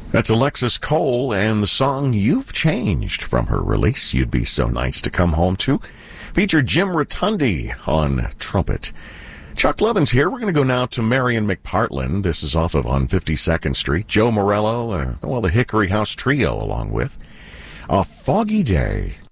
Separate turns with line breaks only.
That's Alexis Cole and the song You've Changed from her release, You'd Be So Nice to Come Home To. Featured Jim Rotundi on trumpet. Chuck Levin's here. We're going to go now to Marion McPartland. This is off of on 52nd Street. Joe Morello, the Hickory House Trio along with A Foggy Day.